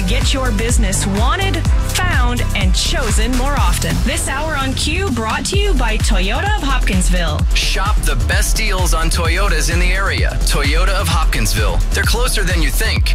get your business wanted, found, and chosen more often. This hour on Q brought to you by Toyota of Hopkinsville. Shop the best deals on Toyotas in the area. Toyota of Hopkinsville. They're closer than you think.